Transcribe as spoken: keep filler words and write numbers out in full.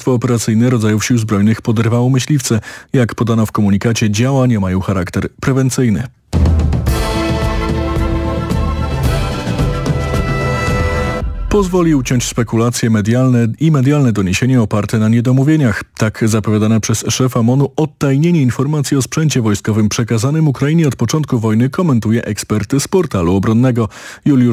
Dowództwo operacyjne rodzajów sił zbrojnych poderwało myśliwce. Jak podano w komunikacie, działania mają charakter prewencyjny. Pozwoli uciąć spekulacje medialne i medialne doniesienia oparte na niedomówieniach. Tak zapowiadane przez szefa M O N-u odtajnienie informacji o sprzęcie wojskowym przekazanym Ukrainie od początku wojny komentuje ekspert z portalu obronnego. Juliusz